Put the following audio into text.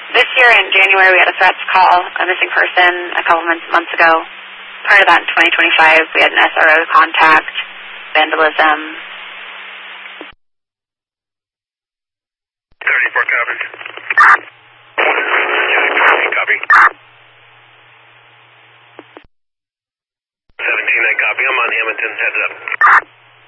This year in January, we had a threats call, a missing person, a couple months ago. Prior to that, in 2025, we had an SRO contact, vandalism. 34 copy. Copy. 17, I copy. I'm on Hamilton. Heads up.